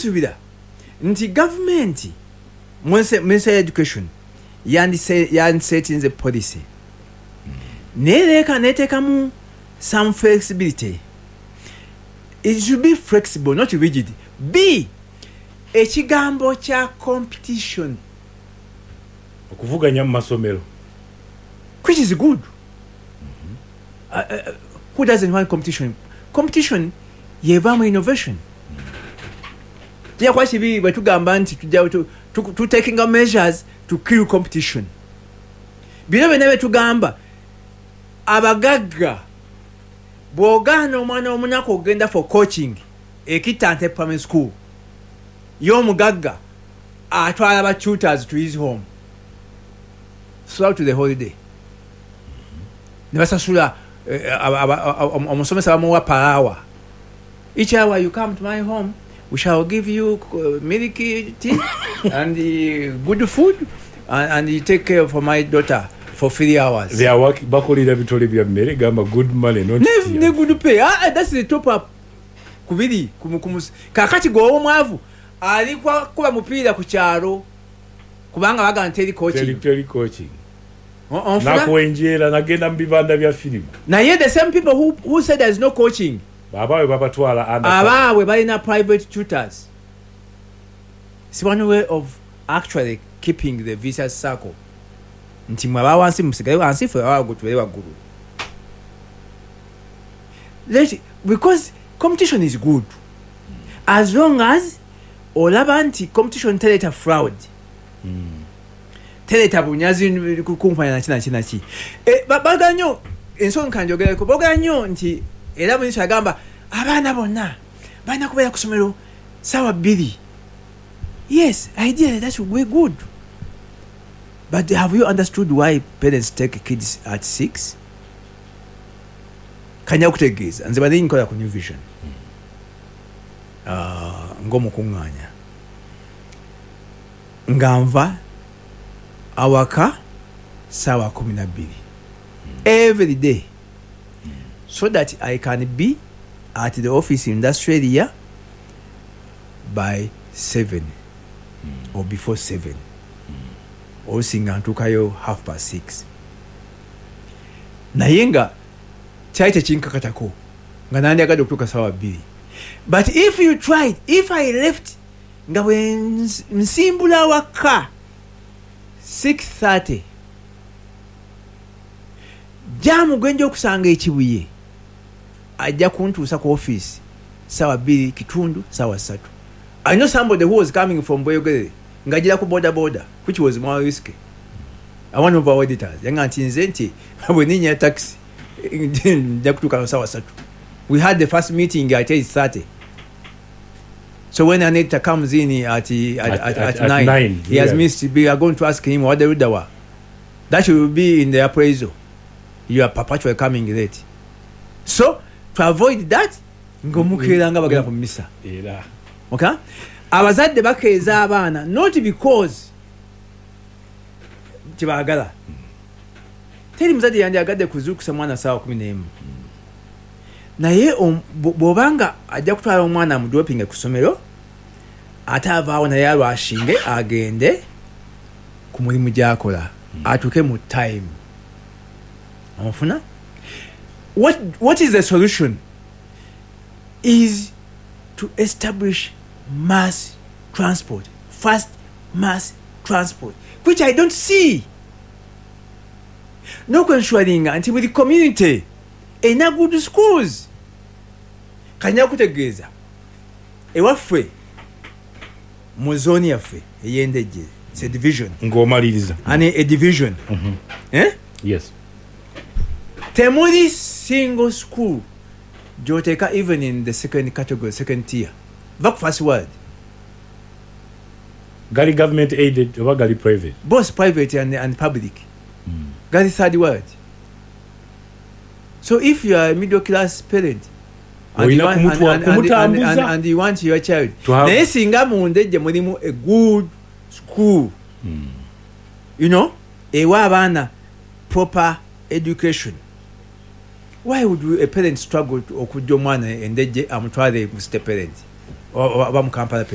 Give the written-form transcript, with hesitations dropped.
subira nti government Minister Education setting the policy netekamu some flexibility. It should be flexible, not rigid. B, ekigambo kya competition okuvuganya mu masomero, which is good. Who doesn't want competition? Competition yevamu innovation. Tia kwa chibi batugamba nti to taking our measures to kill competition. Bino nebe tugamba abagagga bwogana omwana omunako ogenda for coaching ekitante primary school yo mugagga atwala ba tutors to his home throughout the holiday. Nebasasula omusomesa bamuwa per hour. Each hour you come to my home, we shall give you milky tea and good food and you take care of my daughter for 3 hours. They are working bakolira bitole bya mmere gamba good money not ne good pay. That's the top up. Kubiri kakati go omwavu ali kwa kuba mupira ku kyalo kubanga baga nteli coaching na kuenjera nagenda mbibanda bya film na ye the same people who said there is no coaching babawe babatwala abawe balina private tutors. It's one way of actually keeping the vicious circle. Nti mwaba wansi musigaye wansi fe abagutwele waguru. Because competition is good as long as olaba nti competition teleta fraud. Teleta bunyazi kukumpanya na china chi. Baganyo ensonga njogere ko baganyo nti era mu agamba abana bonna bana kubera kusomero sawa 2. Yes, ideally that would be good. But have you understood why parents take kids at 6? Kanya kutegeza nze bali nkola ku New Vision. Ngomo kunganya. Ngamva awaka sawa 12 every day. So that I can be at the office in Australia by 7 or before 7. Or singa ntukayo 6:30. Nayenga chaite chinkakatako nga nandi agade okutuka sawa 2. But if you tried, if I left nga nsimbula waka 6:30 jamu gwenjo kusanga ekibuye ajja kuntuusa ku office sawa 2 kitundu sawa 3. I know somebody who was coming from Boyogere ngajira ku border which was more risky. One of our auditors yanga ntinze nti aboninya taxi ndakutuka sawa 3. We had the first meeting at 8:30. So when Anita comes in at 9, he has missed. We are going to ask him what the order was. That will be in the appraisal. You are perpetually coming late. So to avoid that, ngomukira nga bagala ku misa. Okay? Abazadde bakeza abana not because tibagala. Teri muzadde yandi agadde kuzukusa mwana sawa 11. Naye bobanga ajja kutwala omwana mu doping ku somero atavaawo naye alwashinge agende ku mulimu gyakola atuke mu time. Amufuna? What is the solution? Is to establish mass transport, fast mass transport, which I don't see. No ensuring until with the community in a good schools. Kanya kutegeza ewaffe mu zone yaffe eyendeje it's a division ngomaliriza and a division. Yes, temuli single school joteka even in the second category, second tier. Back first word gali government aided or gali private, both private and public. Gali third word. So if you are a middle class parent and you want your child naye singa mundeje mulimu a good school, you know, ewa abaana proper education, why would a parent struggle okujja omwana endeje amutwale mu state parent or Kampala